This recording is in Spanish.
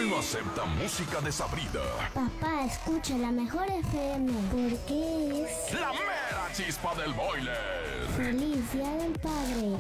no acepta música desabrida. Papá, escucha la mejor FM porque es La mera chispa del boiler. Feliz Día del Padre.